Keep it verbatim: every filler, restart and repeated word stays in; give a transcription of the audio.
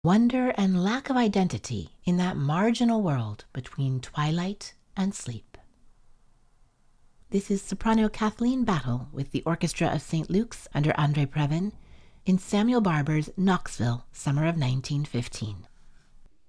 wonder and lack of identity in that marginal world between twilight and sleep. This is soprano Kathleen Battle with the Orchestra of Saint Luke's under Andre Previn in Samuel Barber's Knoxville, summer of nineteen fifteen.